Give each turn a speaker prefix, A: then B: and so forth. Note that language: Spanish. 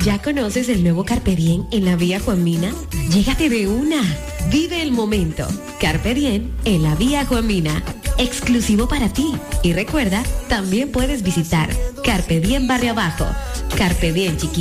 A: ¿Ya conoces el nuevo Carpe Diem en la vía Juan Mina? Llégate de una. Vive el momento. Carpe Diem en la vía Juan Mina. Exclusivo para ti. Y recuerda, también puedes visitar Carpe Diem Barrio Abajo. Carpe Diem Chiquito.